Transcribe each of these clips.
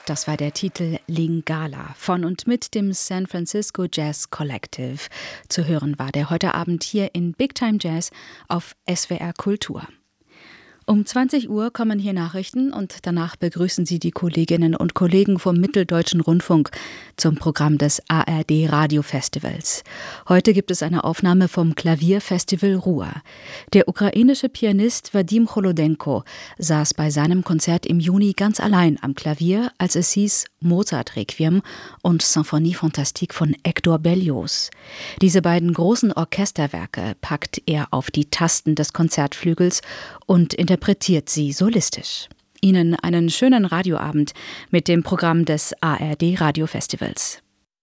Das war der Titel Lingala von und mit dem San Francisco Jazz Collective. Zu hören war der heute Abend hier in Big Time Jazz auf SWR Kultur. Um 20 Uhr kommen hier Nachrichten und danach begrüßen Sie die Kolleginnen und Kollegen vom Mitteldeutschen Rundfunk zum Programm des ARD Radiofestivals. Heute gibt es eine Aufnahme vom Klavierfestival Ruhr. Der ukrainische Pianist Wadim Cholodenko saß bei seinem Konzert im Juni ganz allein am Klavier, als es hieß Mozart-Requiem und Symphonie Fantastique von Hector Berlioz. Diese beiden großen Orchesterwerke packt er auf die Tasten des Konzertflügels und interpretiert sie solistisch. Ihnen einen schönen Radioabend mit dem Programm des ARD Radiofestivals.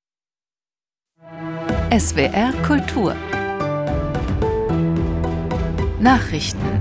SWR Kultur Nachrichten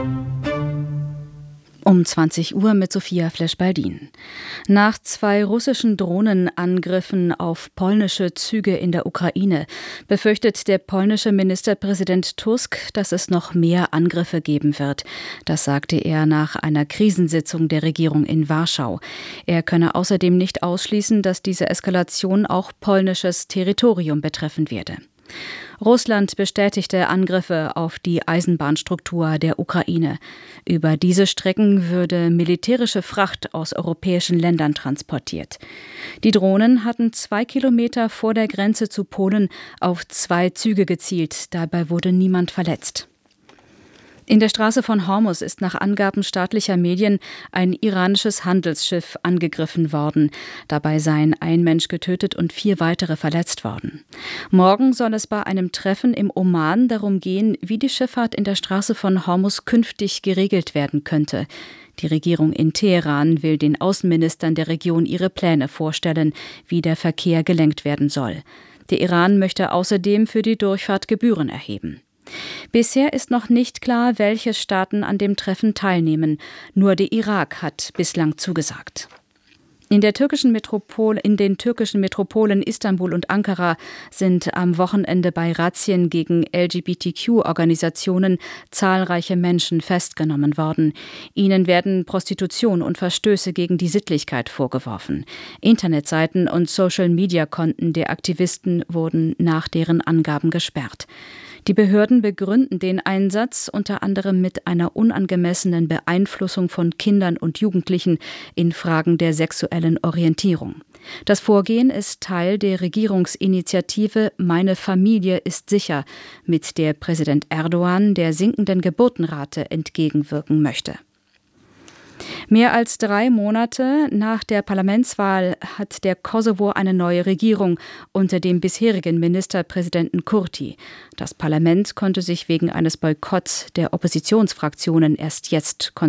Um 20 Uhr mit Sophia Flesch-Baldin. Nach 2 russischen Drohnenangriffen auf polnische Züge in der Ukraine befürchtet der polnische Ministerpräsident Tusk, dass es noch mehr Angriffe geben wird. Das sagte er nach einer Krisensitzung der Regierung in Warschau. Er könne außerdem nicht ausschließen, dass diese Eskalation auch polnisches Territorium betreffen werde. Russland bestätigte Angriffe auf die Eisenbahnstruktur der Ukraine. Über diese Strecken würde militärische Fracht aus europäischen Ländern transportiert. Die Drohnen hatten 2 Kilometer vor der Grenze zu Polen auf 2 Züge gezielt. Dabei wurde niemand verletzt. In der Straße von Hormuz ist nach Angaben staatlicher Medien ein iranisches Handelsschiff angegriffen worden. Dabei seien 1 Mensch getötet und 4 weitere verletzt worden. Morgen soll es bei einem Treffen im Oman darum gehen, wie die Schifffahrt in der Straße von Hormuz künftig geregelt werden könnte. Die Regierung in Teheran will den Außenministern der Region ihre Pläne vorstellen, wie der Verkehr gelenkt werden soll. Der Iran möchte außerdem für die Durchfahrt Gebühren erheben. Bisher ist noch nicht klar, welche Staaten an dem Treffen teilnehmen. Nur der Irak hat bislang zugesagt. In den türkischen Metropolen Istanbul und Ankara sind am Wochenende bei Razzien gegen LGBTQ-Organisationen zahlreiche Menschen festgenommen worden. Ihnen werden Prostitution und Verstöße gegen die Sittlichkeit vorgeworfen. Internetseiten und Social-Media-Konten der Aktivisten wurden nach deren Angaben gesperrt. Die Behörden begründen den Einsatz unter anderem mit einer unangemessenen Beeinflussung von Kindern und Jugendlichen in Fragen der sexuellen Orientierung. Das Vorgehen ist Teil der Regierungsinitiative Meine Familie ist sicher, mit der Präsident Erdogan der sinkenden Geburtenrate entgegenwirken möchte. Mehr als 3 Monate nach der Parlamentswahl hat der Kosovo eine neue Regierung unter dem bisherigen Ministerpräsidenten Kurti. Das Parlament konnte sich wegen eines Boykotts der Oppositionsfraktionen erst jetzt